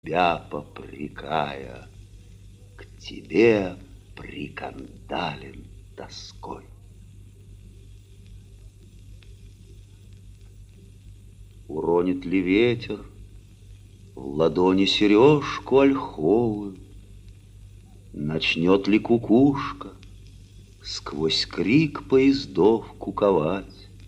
тебя попрекая, к тебе прикандален тоской. Уронит ли ветер в ладони сережку ольховую, начнет ли кукушка сквозь крик поездов куковать,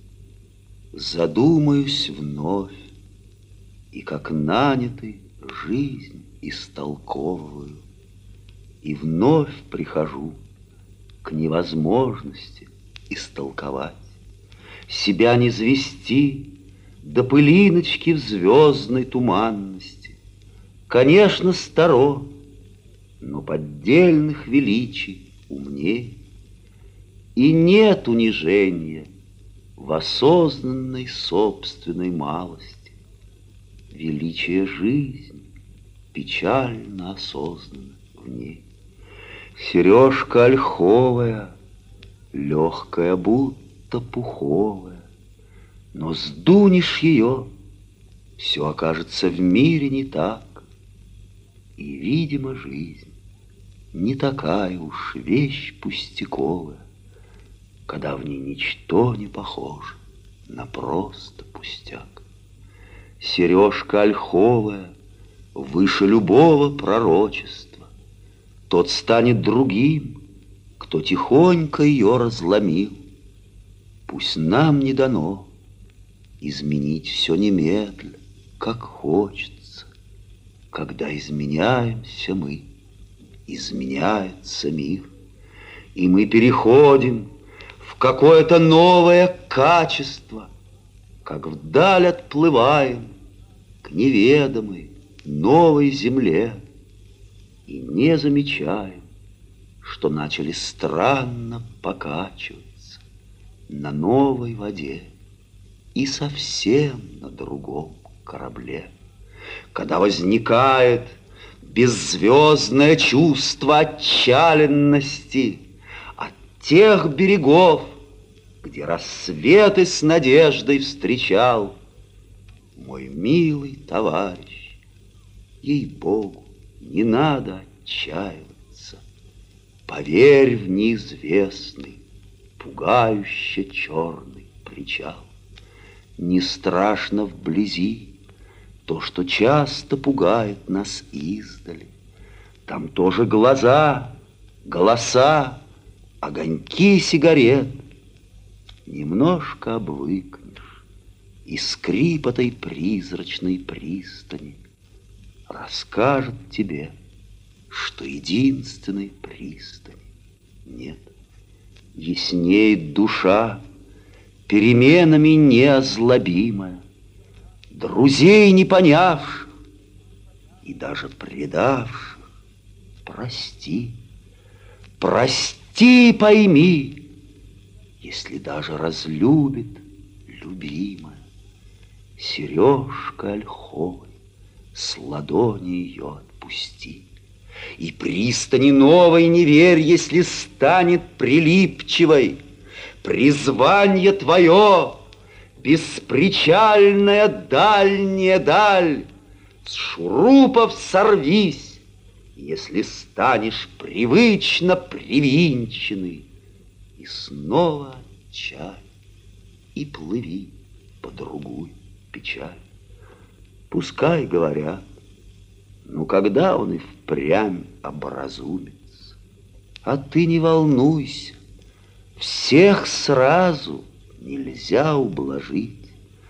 задумаюсь вновь и, как нанятый, жизнь истолковываю, и вновь прихожу к невозможности истолковать. Себя не звести до пылиночки в звездной туманности. Конечно, старо, но поддельных величий умней. И нет унижения в осознанной собственной малости. Величие жизни печально осознанно в ней. Сережка ольховая, легкая, будто пуховая, но сдунешь ее, все окажется в мире не так. И, видимо, жизнь не такая уж вещь пустяковая, когда в ней ничто не похоже на просто пустяк. Сережка ольховая выше любого пророчества. Тот станет другим, кто тихонько ее разломил. Пусть нам не дано изменить все немедля, как хочется. Когда изменяемся мы, изменяется мир. И мы переходим в какое-то новое качество, как вдаль отплываем к неведомой новой земле и не замечаем, что начали странно покачиваться на новой воде и совсем на другом корабле. Когда возникает беззвездное чувство отчаянности от тех берегов, где рассветы с надеждой встречал мой милый товарищ, ей-богу, не надо отчаиваться. Поверь в неизвестный, пугающе черный причал. Не страшно вблизи то, что часто пугает нас издали. Там тоже глаза, голоса, огоньки сигарет. Немножко обвыкнешь, и скрип этой призрачной пристани расскажет тебе, что единственной пристани нет. Яснеет душа, переменами неозлобимая, друзей не понявших и даже предавших. Прости, прости, пойми, если даже разлюбит любимая. Сережка ольховой с ладони ее отпусти. И пристани новой не верь, если станет прилипчивой. Призвание твое, беспричальная дальняя даль, с шурупов сорвись, если станешь привычно привинченный. И снова отчаль, и плыви по другую печаль. Пускай говорят, ну когда он и впрямь образумится? А ты не волнуйся, всех сразу нельзя ублажить.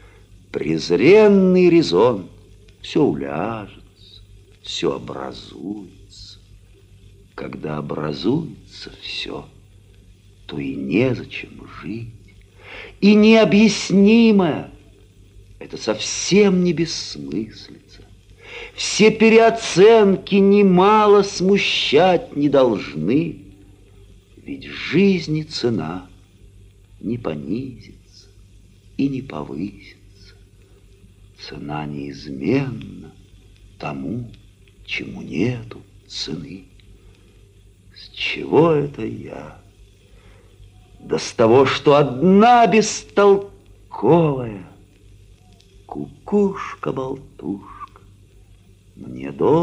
Презренный резон, все уляжется, все образуется. Когда образуется все, то и незачем жить. И необъяснимое — это совсем не бессмыслица. Все переоценки немало смущать не должны, ведь жизни цена не понизится и не повысится. Цена неизменна тому, чему нету цены. С чего это я? Да с того, что одна бестолковая кукушка-болтушка Мне до